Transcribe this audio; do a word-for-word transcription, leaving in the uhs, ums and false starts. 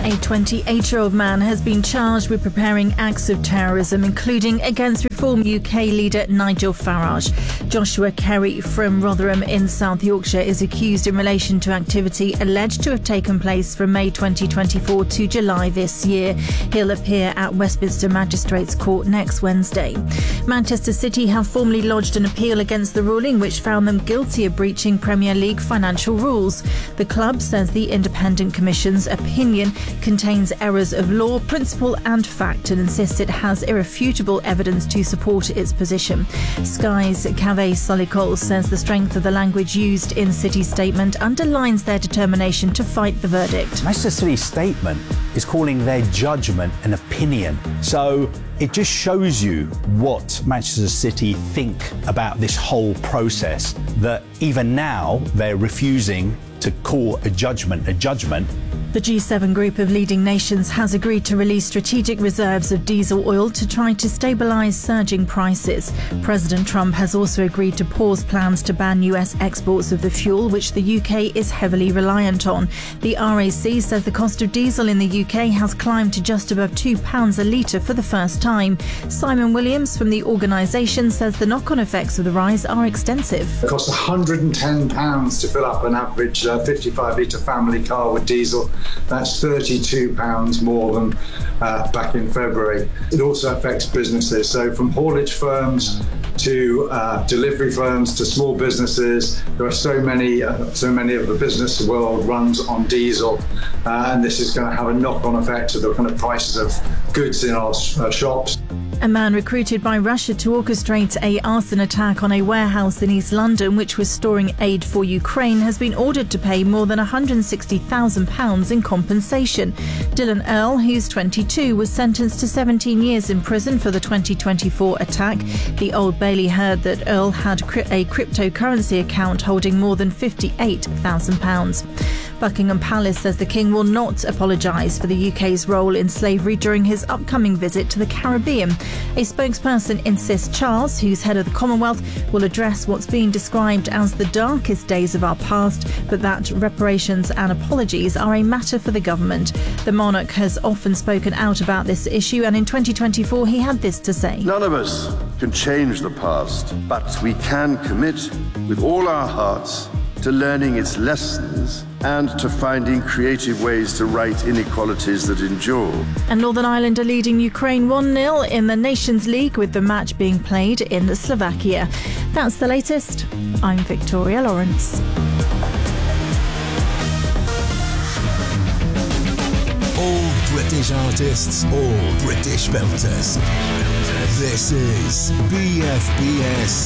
A twenty-eight-year-old man has been charged with preparing acts of terrorism, including against Reform U K leader Nigel Farage. Joshua Kerry from Rotherham in South Yorkshire is accused in relation to activity alleged to have taken place from May twenty twenty-four to July this year. He'll appear at Westminster Magistrates Court next Wednesday. Manchester City have formally lodged an appeal against the ruling which found them guilty of breaching Premier League financial rules. The club says the Independent Commission's opinion contains errors of law, principle and fact and insists it has irrefutable evidence to support its position. Sky's Kaveh Solikol says the strength of the language used in City's statement underlines their determination to fight the verdict. Manchester City's statement is calling their judgment an opinion. So it just shows you what Manchester City think about this whole process, that even now they're refusing to call a judgment a judgment. The G seven group of leading nations has agreed to release strategic reserves of diesel oil to try to stabilise surging prices. President Trump has also agreed to pause plans to ban U S exports of the fuel, which the U K is heavily reliant on. The R A C says the cost of diesel in the U K has climbed to just above two pounds a litre for the first time. Simon Williams from the organisation says the knock-on effects of the rise are extensive. It costs one hundred and ten pounds to fill up an average uh, fifty-five litre family car with diesel. That's thirty-two pounds more than uh, back in February. It also affects businesses. So from haulage firms to uh, delivery firms to small businesses, there are so many, uh, so many of the business world runs on diesel, uh, and this is going to have a knock-on effect to the kind of prices of goods in our uh, shops. A man recruited by Russia to orchestrate a arson attack on a warehouse in East London, which was storing aid for Ukraine, has been ordered to pay more than one hundred sixty thousand pounds in compensation. Dylan Earl, who's twenty-two, was sentenced to seventeen years in prison for the twenty twenty-four attack. The Old Bailey heard that Earl had a cryptocurrency account holding more than fifty-eight thousand pounds. Buckingham Palace says the King will not apologise for the U K's role in slavery during his upcoming visit to the Caribbean. A spokesperson insists Charles, who's head of the Commonwealth, will address what's being described as the darkest days of our past, but that reparations and apologies are a matter for the government. The monarch has often spoken out about this issue, and in twenty twenty-four he had this to say. None of us can change the past, but we can commit with all our hearts to learning its lessons and to finding creative ways to right inequalities that endure. And Northern Ireland are leading Ukraine one nil in the Nations League, with the match being played in Slovakia. That's the latest. I'm Victoria Lawrence. All British artists, all British belters. This is B F B S